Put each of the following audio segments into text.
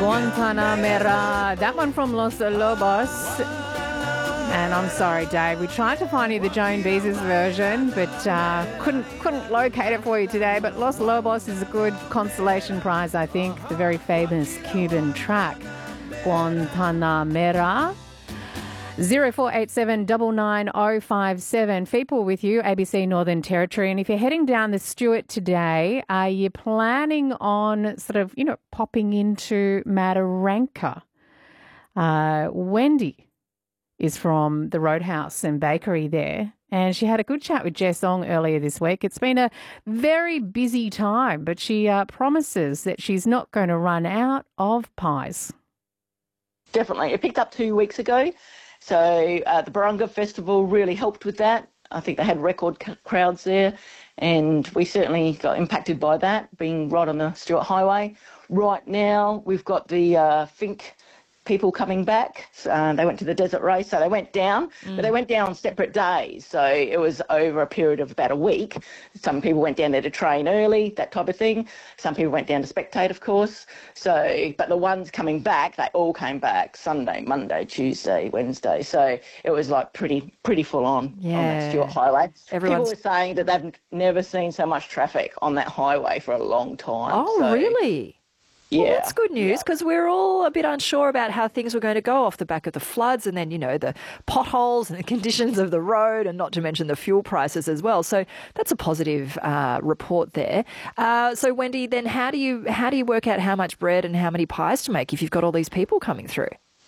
Guantanamera. That one from Los Lobos. And I'm sorry, Dave. We tried to find you the Joan Beezes version, but couldn't locate it for you today. But Los Lobos is a good consolation prize, I think. The very famous Cuban track, Guantanamera. 0487 99057. People with you, ABC Northern Territory. And if you're heading down the Stewart today, are you planning on sort of, popping into Mataranka? Wendy is from the Roadhouse and Bakery there, and she had a good chat with Jess Ong earlier this week. It's been a very busy time, but she promises that she's not going to run out of pies. Definitely. It picked up 2 weeks ago. So the Barunga Festival really helped with that. I think they had record crowds there, and we certainly got impacted by that, being right on the Stewart Highway. Right now, we've got the Fink people coming back. They went to the Desert Race, so they went down, but they went down on separate days. So it was over a period of about a week. Some people went down there to train early, that type of thing. Some people went down to spectate, of course. So, but the ones coming back, they all came back Sunday, Monday, Tuesday, Wednesday. So it was like pretty full on that Stewart Highway. People were saying that they've never seen so much traffic on that highway for a long time. Oh, really? Yeah. Well, that's good news, because we're all a bit unsure about how things were going to go off the back of the floods, and then, the potholes and the conditions of the road, and not to mention the fuel prices as well. So that's a positive report there. So Wendy, then how do you work out how much bread and how many pies to make if you've got all these people coming through?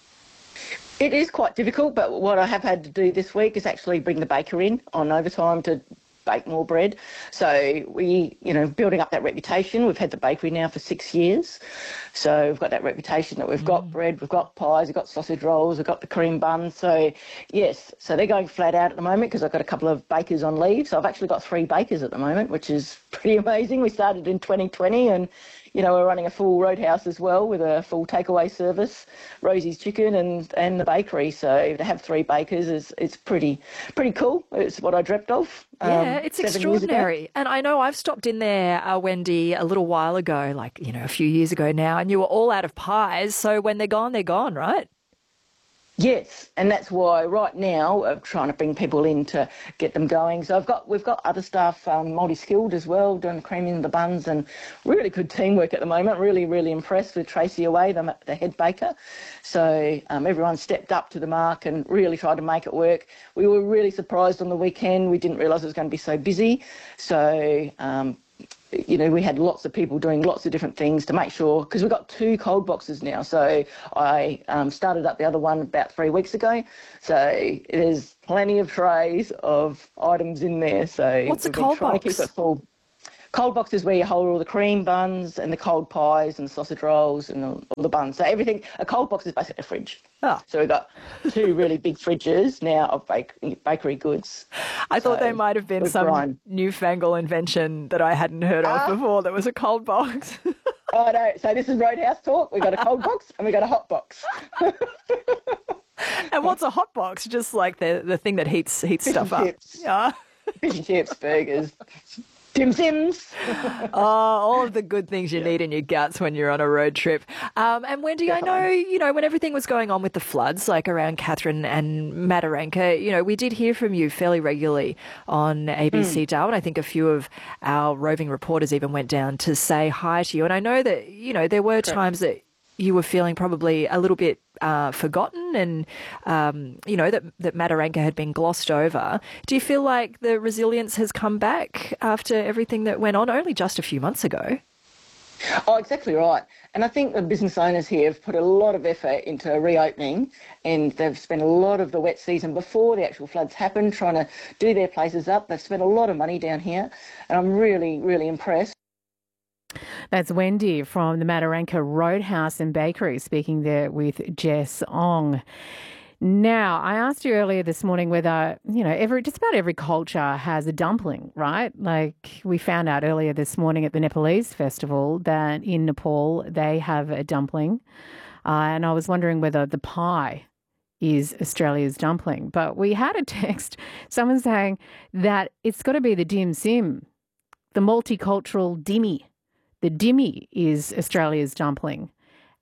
It is quite difficult, but what I have had to do this week is actually bring the baker in on overtime to bake more bread. So we, building up that reputation. We've had the bakery now for 6 years. So we've got that reputation that we've got bread, we've got pies, we've got sausage rolls, we've got the cream buns. So, yes, so they're going flat out at the moment because I've got a couple of bakers on leave. So I've actually got 3 bakers at the moment, which is pretty amazing. We started in 2020 and, we're running a full Roadhouse as well with a full takeaway service, Rosie's Chicken and the bakery. So to have 3 bakers is pretty cool. It's what I dreamt of. Yeah, it's extraordinary. And I know I've stopped in there, Wendy, a little while ago, a few years ago now, and you were all out of pies. So when they're gone, right? Yes, and that's why right now I'm trying to bring people in to get them going. So we've got other staff, multi-skilled as well, doing the cream in the buns, and really good teamwork at the moment. Really, really impressed with Tracy Away, the head baker. So everyone stepped up to the mark and really tried to make it work. We were really surprised on the weekend. We didn't realise it was going to be so busy. So we had lots of people doing lots of different things to make sure, because we've got 2 cold boxes now. So I started up the other one about 3 weeks ago. So there's plenty of trays of items in there. So what's a cold box? To keep it full. Cold box is where you hold all the cream buns and the cold pies and sausage rolls and all the buns. So everything, a cold box is basically a fridge. Oh. So we've got 2 really big fridges now of bakery goods. I thought they might have been some newfangled invention that I hadn't heard of before that was a cold box. Oh, no. So this is Roadhouse talk. We've got a cold box and we've got a hot box. And what's a hot box? Just like the thing that heats stuff up. Yeah. Fish and chips, burgers. Dim Sims. All of the good things you need in your guts when you're on a road trip. And Wendy, definitely. I know, when everything was going on with the floods, like around Katherine and Mataranka, we did hear from you fairly regularly on ABC Darwin. I think a few of our roving reporters even went down to say hi to you. And I know that, there were times that you were feeling probably a little bit forgotten and, that Mataranka had been glossed over. Do you feel like the resilience has come back after everything that went on only just a few months ago? Oh, exactly right. And I think the business owners here have put a lot of effort into reopening, and they've spent a lot of the wet season before the actual floods happened trying to do their places up. They've spent a lot of money down here, and I'm really, really impressed. That's Wendy from the Mataranka Roadhouse and Bakery speaking there with Jess Ong. Now, I asked you earlier this morning whether, just about every culture has a dumpling, right? Like we found out earlier this morning at the Nepalese festival that in Nepal they have a dumpling. And I was wondering whether the pie is Australia's dumpling. But we had a text, someone saying that it's got to be the dim sim, the multicultural dimmy. The dimmy is Australia's dumpling.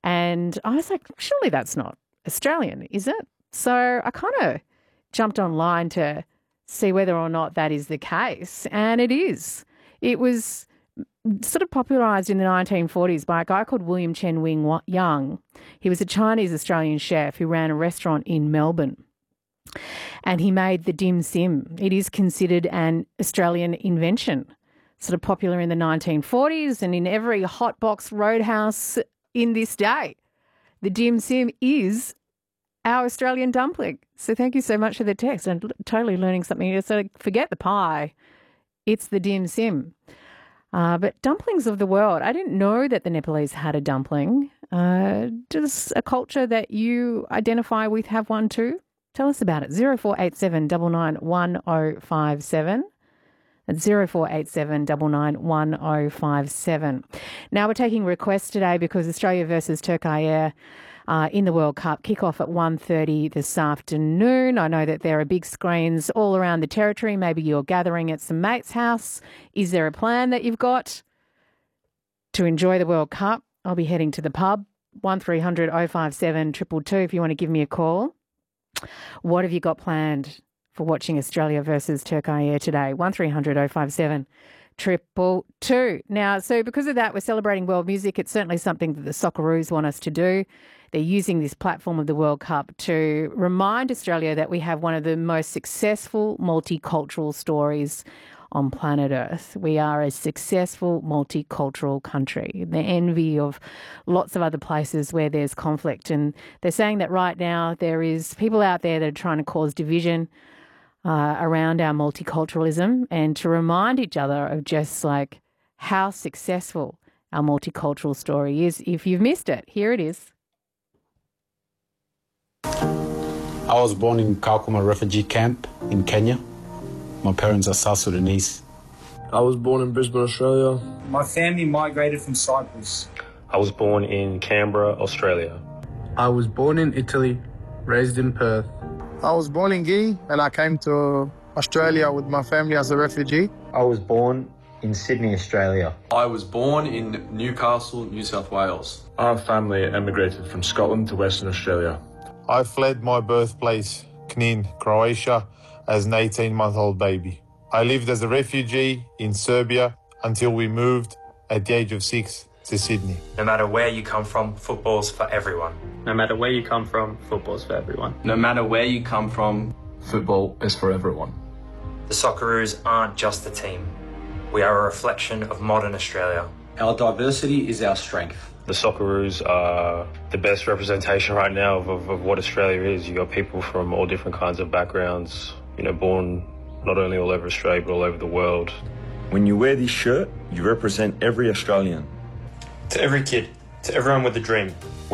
And I was like, surely that's not Australian, is it? So I kind of jumped online to see whether or not that is the case. And it is. It was sort of popularised in the 1940s by a guy called William Chen Wing Young. He was a Chinese-Australian chef who ran a restaurant in Melbourne. And he made the dim sim. It is considered an Australian invention, sort of popular in the 1940s and in every hotbox roadhouse in this day. The dim sim is our Australian dumpling. So thank you so much for the text. I'm totally learning something. So forget the pie. It's the dim sim. But dumplings of the world. I didn't know that the Nepalese had a dumpling. Does a culture that you identify with have one too? Tell us about it. 0487 991057. That's 0487 991057. Now we're taking requests today because Australia versus Turkey in the World Cup kick-off at 1:30 this afternoon. I know that there are big screens all around the territory. Maybe you're gathering at some mate's house. Is there a plan that you've got to enjoy the World Cup? I'll be heading to the pub. 1300 057 222 if you want to give me a call. What have you got planned for watching Australia versus Turkey today? 1300 057 222. Now, so because of that, we're celebrating world music. It's certainly something that the Socceroos want us to do. They're using this platform of the World Cup to remind Australia that we have one of the most successful multicultural stories on planet Earth. We are a successful multicultural country, the envy of lots of other places where there's conflict. And they're saying that right now there is people out there that are trying to cause division around our multiculturalism and to remind each other of just like how successful our multicultural story is. If you've missed it, here it is. I was born in Kakuma refugee camp in Kenya. My parents are South Sudanese. I was born in Brisbane, Australia. My family migrated from Cyprus. I was born in Canberra, Australia. I was born in Italy, raised in Perth. I was born in Guinea and I came to Australia with my family as a refugee. I was born in Sydney, Australia. I was born in Newcastle, New South Wales. Our family emigrated from Scotland to Western Australia. I fled my birthplace, Knin, Croatia, as an 18-month-old baby. I lived as a refugee in Serbia until we moved at the age of 6 to Sydney. No matter where you come from, football's for everyone. No matter where you come from, football's for everyone. No matter where you come from, football is for everyone. The Socceroos aren't just a team. We are a reflection of modern Australia. Our diversity is our strength. The Socceroos are the best representation right now of what Australia is. You got people from all different kinds of backgrounds, born not only all over Australia, but all over the world. When you wear this shirt, you represent every Australian. To every kid, to everyone with a dream,